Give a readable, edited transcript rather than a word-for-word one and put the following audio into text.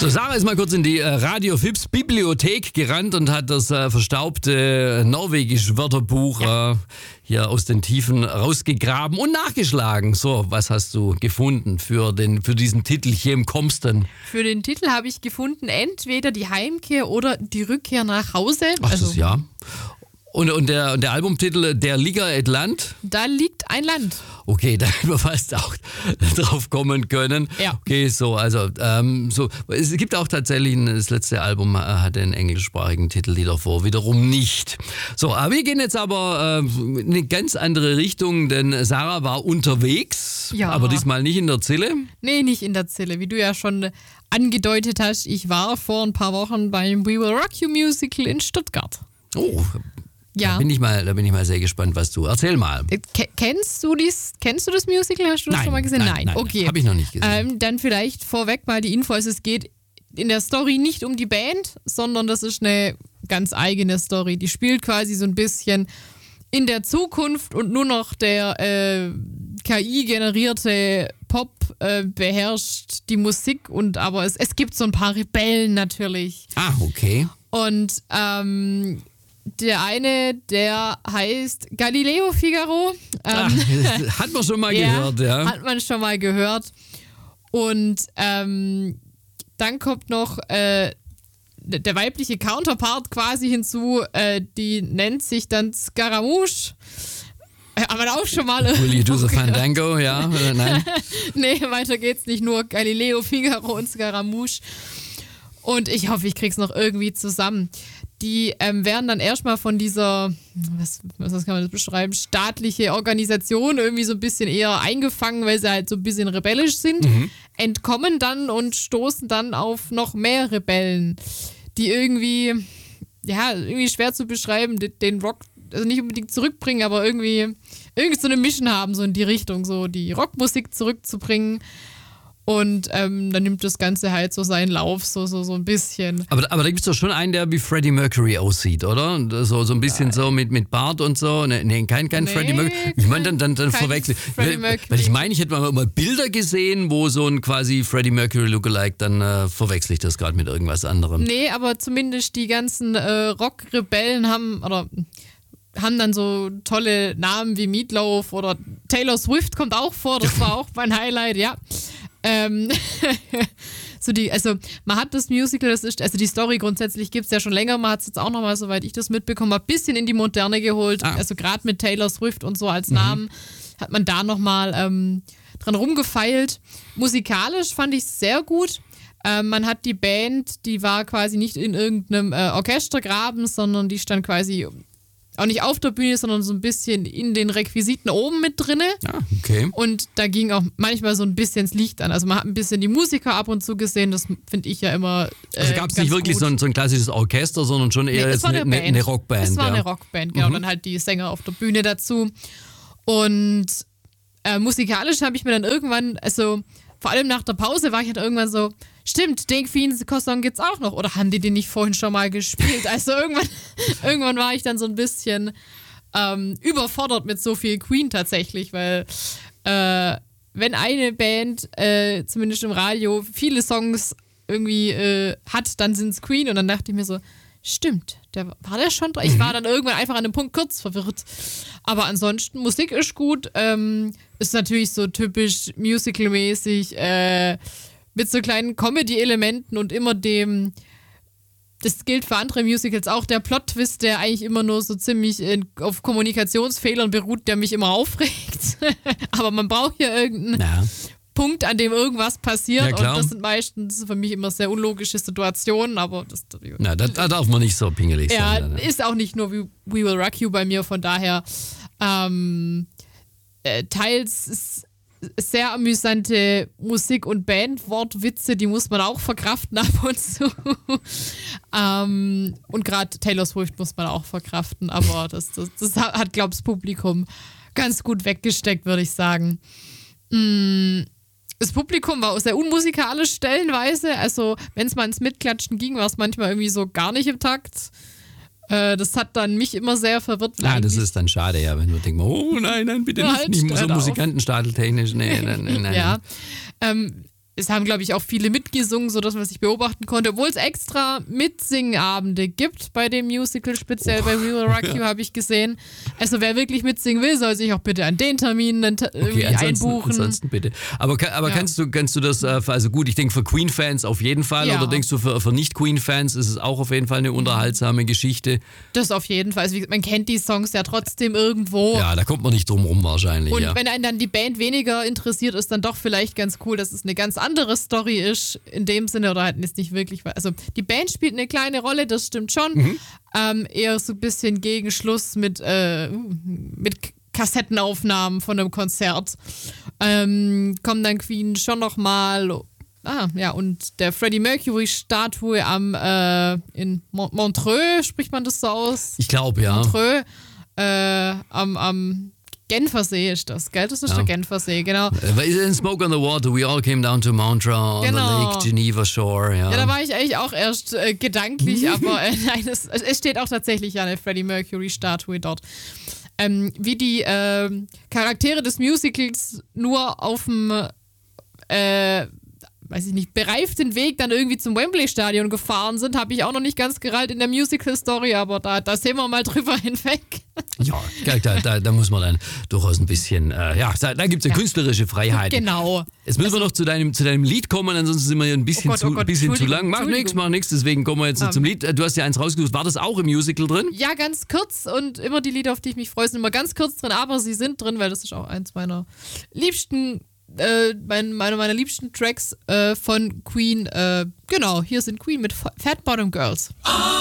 So, Sarah ist mal kurz in die Radio Fips Bibliothek gerannt und hat das verstaubte norwegische Wörterbuch hier aus den Tiefen rausgegraben und nachgeschlagen. So, was hast du gefunden für diesen Titel Chem kommsten? Für den Titel habe ich gefunden, entweder die Heimkehr oder die Rückkehr nach Hause. Ach, das ja. Und der Albumtitel Der Liga et Land? Da liegt ein Land. Okay, da hätten wir fast auch drauf kommen können. Ja. Okay, so, also, es gibt auch tatsächlich, das letzte Album hatte einen englischsprachigen Titel, die davor wiederum nicht. So, aber wir gehen jetzt aber in eine ganz andere Richtung, denn Sarah war unterwegs, aber diesmal nicht in der Zille. Nee, nicht in der Zille, wie du ja schon angedeutet hast. Ich war vor ein paar Wochen beim We Will Rock You Musical in Stuttgart. Oh, ja. Da bin ich mal sehr gespannt, was du. Erzähl mal. Kennst du das Musical? Hast du das schon mal gesehen? Nein. Okay. Habe ich noch nicht gesehen. Dann vielleicht vorweg mal die Info. Es geht in der Story nicht um die Band, sondern das ist eine ganz eigene Story. Die spielt quasi so ein bisschen in der Zukunft und nur noch der KI-generierte Pop beherrscht die Musik. Aber es gibt so ein paar Rebellen natürlich. Ah, okay. Und der eine, der heißt Galileo Figaro. Hat man schon mal gehört, ja. Hat man schon mal gehört. Und dann kommt noch der weibliche Counterpart quasi hinzu. Die nennt sich dann Scaramouche. Haben wir auch schon mal. Will you do the Fandango, ja? Nein. Nee, weiter geht's nicht. Nur Galileo Figaro und Scaramouche. Und ich hoffe, ich krieg's noch irgendwie zusammen. Die werden dann erstmal von dieser, was kann man das beschreiben, staatliche Organisation irgendwie so ein bisschen eher eingefangen, weil sie halt so ein bisschen rebellisch sind, entkommen dann und stoßen dann auf noch mehr Rebellen, die irgendwie schwer zu beschreiben, den Rock, also nicht unbedingt zurückbringen, aber irgendwie so eine Mission haben, so in die Richtung, so die Rockmusik zurückzubringen. Und dann nimmt das Ganze halt so seinen Lauf, so ein bisschen. Aber da gibt es doch schon einen, der wie Freddie Mercury aussieht, oder? So ein bisschen so mit Bart und so. Nee, kein Freddie Mercury. Ich meine, dann verwechsel ich. Weil ich meine, ich hätte mal Bilder gesehen, wo so ein quasi Freddie Mercury Lookalike, dann verwechsel ich das gerade mit irgendwas anderem. Nee, aber zumindest die ganzen Rock-Rebellen haben dann so tolle Namen wie Meatloaf oder Taylor Swift kommt auch vor, das war auch mein Highlight, ja. Man hat das Musical, die Story grundsätzlich gibt es ja schon länger, man hat es jetzt auch nochmal, soweit ich das mitbekommen habe, ein bisschen in die Moderne geholt, also gerade mit Taylor Swift und so als Namen hat man da nochmal dran rumgefeilt. Musikalisch fand ich es sehr gut. Man hat die Band, die war quasi nicht in irgendeinem Orchestergraben, sondern die stand quasi auch nicht auf der Bühne, sondern so ein bisschen in den Requisiten oben mit drinne. Ah, okay. Und da ging auch manchmal so ein bisschen das Licht an. Also man hat ein bisschen die Musiker ab und zu gesehen, das finde ich ja immer Also gab es nicht wirklich so ein klassisches Orchester, sondern schon eher eine Rockband. Es war eine Rockband, genau. Dann halt die Sänger auf der Bühne dazu. Und musikalisch habe ich mir dann irgendwann, also vor allem nach der Pause war ich halt irgendwann so, stimmt, den Queen-Song gibt's auch noch. Oder haben die den nicht vorhin schon mal gespielt? Also irgendwann war ich dann so ein bisschen überfordert mit so viel Queen tatsächlich, weil wenn eine Band zumindest im Radio viele Songs irgendwie hat, dann sind's Queen. Und dann dachte ich mir so, stimmt, war der schon dran? Ich war dann irgendwann einfach an dem Punkt kurz verwirrt. Aber ansonsten, Musik ist gut, ist natürlich so typisch musical-mäßig, mit so kleinen Comedy-Elementen und immer das gilt für andere Musicals auch, der Plot-Twist, der eigentlich immer nur so ziemlich auf Kommunikationsfehlern beruht, der mich immer aufregt. Aber man braucht hier irgendeinen Punkt, an dem irgendwas passiert. Ja, und das sind meistens für mich immer sehr unlogische Situationen, aber da darf man nicht so pingelig sein. Ja, ist auch nicht nur We Will Rock You bei mir, von daher teils sehr amüsante Musik- und Bandwortwitze, die muss man auch verkraften ab und zu. Und gerade Taylor Swift muss man auch verkraften, aber das hat, glaube ich, das Publikum ganz gut weggesteckt, würde ich sagen. Das Publikum war auch sehr unmusikalisch stellenweise, also wenn es mal ins Mitklatschen ging, war es manchmal irgendwie so gar nicht im Takt. Das hat dann mich immer sehr verwirrt. Das ist dann schade, ja, wenn du denkst, oh nein, bitte nicht so musikantenstadeltechnisch. Nee. Ja. es haben, glaube ich, auch viele mitgesungen, sodass man sich beobachten konnte, obwohl es extra Mitsingabende gibt bei dem Musical, speziell bei We Will Rock You, habe ich gesehen. Also wer wirklich mitsingen will, soll sich auch bitte an den Termin irgendwie einbuchen. Ansonsten bitte. Aber kannst du das, also gut, ich denke für Queen-Fans auf jeden Fall, oder denkst du für Nicht-Queen-Fans ist es auch auf jeden Fall eine unterhaltsame Geschichte? Das auf jeden Fall. Also, man kennt die Songs ja trotzdem irgendwo. Ja, da kommt man nicht drum rum wahrscheinlich. Und wenn einen dann die Band weniger interessiert, ist dann doch vielleicht ganz cool, dass es eine ganz andere Story ist, in dem Sinne, oder halt ist nicht wirklich, also die Band spielt eine kleine Rolle, das stimmt schon, eher so ein bisschen gegen Schluss mit Kassettenaufnahmen von einem Konzert, kommen dann Queen schon nochmal, und der Freddie Mercury Statue in Montreux, spricht man das so aus? Ich glaube, ja. Montreux, am Genfersee ist das, gell? Das ist der Genfersee, genau. In Smoke on the Water, we all came down to Montreux on the Lake Geneva Shore. Ja, da war ich eigentlich auch erst gedanklich, aber nein, es steht auch tatsächlich eine Freddie Mercury-Statue dort. Wie die Charaktere des Musicals nur auf dem bereiften Weg dann irgendwie zum Wembley-Stadion gefahren sind, habe ich auch noch nicht ganz gerallt in der Musical-Story, aber da sehen wir mal drüber hinweg. Ja, da muss man dann durchaus ein bisschen, da gibt es ja künstlerische Freiheit. Genau. Jetzt müssen wir noch zu deinem Lied kommen, ansonsten sind wir ja ein bisschen zu lang. Mach nichts, deswegen kommen wir jetzt zum Lied. Du hast ja eins rausgesucht, war das auch im Musical drin? Ja, ganz kurz, und immer die Lieder, auf die ich mich freue, sind immer ganz kurz drin, aber sie sind drin, weil das ist auch eins meiner liebsten meiner liebsten Tracks von Queen. Genau, hier sind Queen mit Fat Bottom Girls.